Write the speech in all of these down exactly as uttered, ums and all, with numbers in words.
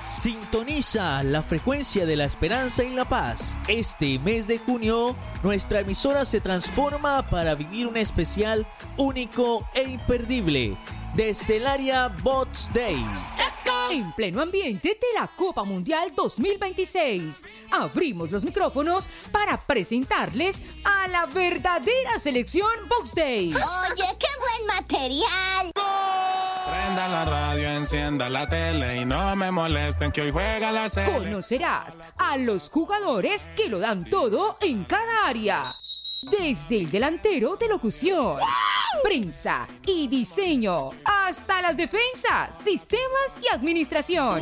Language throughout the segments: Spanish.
Sintoniza la frecuencia de la esperanza y la paz. Este mes de junio, nuestra emisora se transforma para vivir un especial único e imperdible desde el área Bots Day. En pleno ambiente de la Copa Mundial dos mil veintiséis, abrimos los micrófonos para presentarles a la verdadera selección Box Day. ¡Oye, qué buen material! Prenda la radio, encienda la tele y no me molesten que hoy juega la serie. Conocerás a los jugadores que lo dan todo en cada área. Desde el delantero de locución, prensa y diseño, hasta las defensas, sistemas y administración.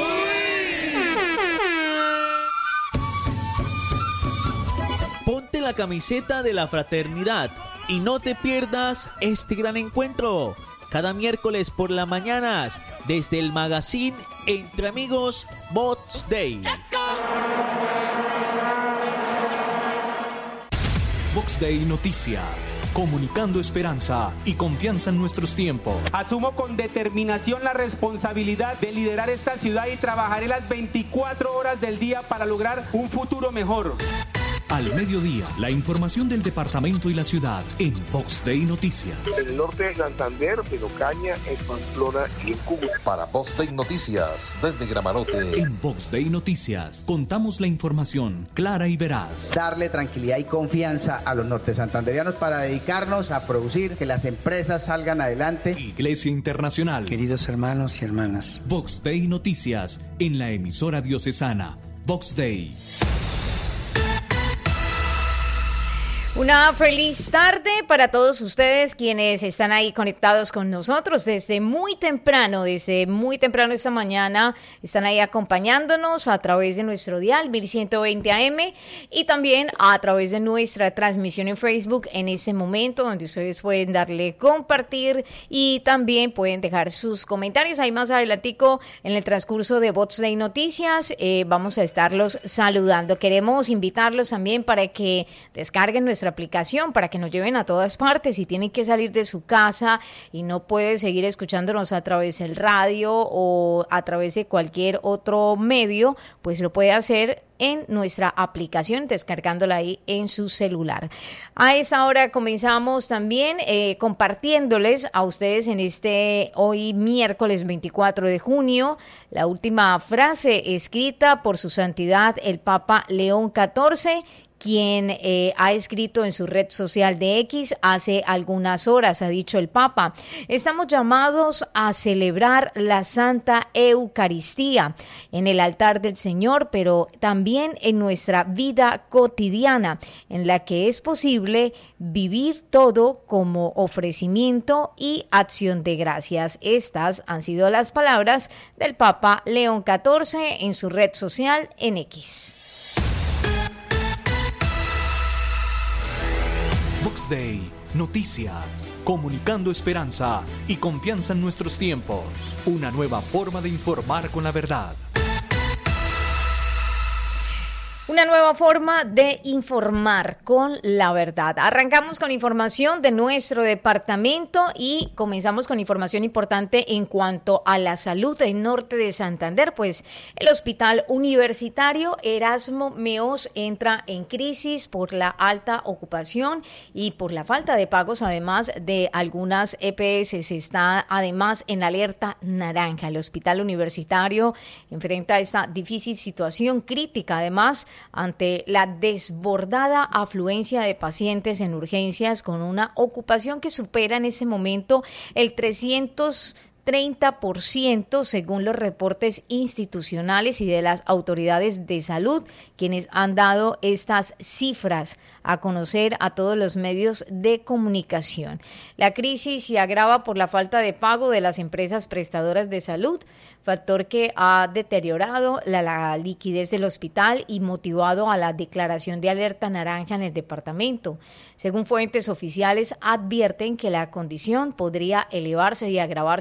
Ponte la camiseta de la fraternidad y no te pierdas este gran encuentro. Cada miércoles por las mañanas, desde el magazine Entre Amigos Bots Day. Let's go. Box Day Noticias, comunicando esperanza y confianza en nuestros tiempos. Asumo con determinación la responsabilidad de liderar esta ciudad y trabajaré las veinticuatro horas del día para lograr un futuro mejor. Al mediodía, la información del departamento y la ciudad en Box Day Noticias. En el norte de Santander, en Ocaña, en Pamplona y en Cúcuta. Para Box Day Noticias, desde Gramarote. En Box Day Noticias, contamos la información clara y veraz. Darle tranquilidad y confianza a los norte santanderianos para dedicarnos a producir, que las empresas salgan adelante. Iglesia Internacional. Queridos hermanos y hermanas. Box Day Noticias, en la emisora diocesana. Box Day. Una feliz tarde para todos ustedes quienes están ahí conectados con nosotros desde muy temprano, desde muy temprano esta mañana, están ahí acompañándonos a través de nuestro dial mil ciento veinte A M y también a través de nuestra transmisión en Facebook en este momento, donde ustedes pueden darle compartir y también pueden dejar sus comentarios. Ahí más adelantico en el transcurso de Bots Day Noticias eh, vamos a estarlos saludando. Queremos invitarlos también para que descarguen nuestra aplicación para que nos lleven a todas partes. Si tienen que salir de su casa y no pueden seguir escuchándonos a través del radio o a través de cualquier otro medio, pues lo puede hacer en nuestra aplicación, descargándola ahí en su celular. A esta hora comenzamos también eh, compartiéndoles a ustedes en este hoy miércoles veinticuatro de junio la última frase escrita por su santidad el Papa León catorce, quien eh, ha escrito en su red social de X hace algunas horas. Ha dicho el Papa: estamos llamados a celebrar la Santa Eucaristía en el altar del Señor, pero también en nuestra vida cotidiana, en la que es posible vivir todo como ofrecimiento y acción de gracias. Estas han sido las palabras del Papa León catorce en su red social en X. Box Day Noticias, comunicando esperanza y confianza en nuestros tiempos. Una nueva forma de informar con la verdad. Una nueva forma de informar con la verdad. Arrancamos con información de nuestro departamento y comenzamos con información importante en cuanto a la salud del norte de Santander, pues el Hospital Universitario Erasmo Meós entra en crisis por la alta ocupación y por la falta de pagos, además de algunas E P S. Se está además en alerta naranja. El Hospital Universitario enfrenta esta difícil situación crítica, además ante la desbordada afluencia de pacientes en urgencias, con una ocupación que supera en este momento el trescientos treinta por ciento según los reportes institucionales y de las autoridades de salud, quienes han dado estas cifras a conocer a todos los medios de comunicación. La crisis se agrava por la falta de pago de las empresas prestadoras de salud, factor que ha deteriorado la, la liquidez del hospital y motivado a la declaración de alerta naranja en el departamento. Según fuentes oficiales, advierten que la condición podría elevarse y agravarse